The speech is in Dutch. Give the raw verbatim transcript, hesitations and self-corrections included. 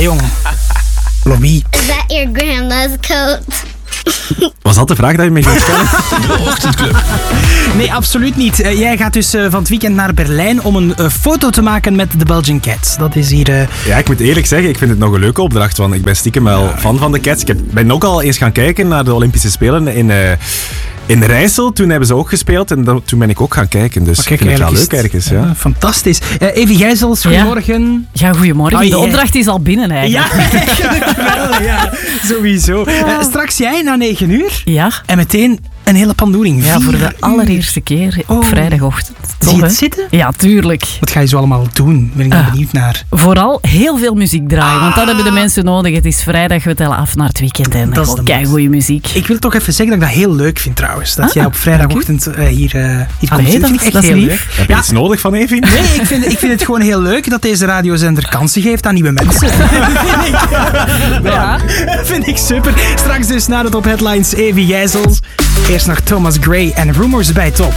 jong. Lobby. Is that your grandma's coat? Was dat de vraag dat je me ging stellen? De Ochtendclub. Nee, absoluut niet. Uh, jij gaat dus uh, van het weekend naar Berlijn om een uh, foto te maken met de Belgian Cats. Dat is hier... Uh... Ja, ik moet eerlijk zeggen, ik vind het nog een leuke opdracht, want ik ben stiekem wel ja. fan van de Cats. Ik heb, ben ook al eens gaan kijken naar de Olympische Spelen in... Uh, In Rijssel, toen hebben ze ook gespeeld en dan, toen ben ik ook gaan kijken. Dus kijk, ik vind het wel leuk ergens. Ja. Ja, fantastisch. Uh, Evi Gijsels, goedemorgen. Ja, ja goedemorgen. Oh, de opdracht is al binnen eigenlijk. Ja, wel, ja. Sowieso. Ja. Uh, straks jij na negen uur. Ja. En meteen een hele pandoering. Ja, voor de allereerste keer op oh. vrijdagochtend. Zie je het zitten? Ja, tuurlijk. Wat ga je zo allemaal doen? Ben ik uh, benieuwd naar. Vooral heel veel muziek draaien, ah. want dat hebben de mensen nodig. Het is vrijdag, we tellen af naar het weekend en dat is kei goede muziek. Ik wil toch even zeggen dat ik dat heel leuk vind trouwens. Dat ah, jij op vrijdagochtend uh, hier, uh, hier Allee, komt. Dat vind ik echt heel lief. leuk. Heb je ja. iets nodig van Evi? Nee, ik vind, ik vind het gewoon heel leuk dat deze radiozender kansen geeft aan nieuwe mensen. vind ik, ja, vind ik super. Straks dus na de top headlines Evi Gijsels. Eerst nog Thomas Gray en Rumors bij Top.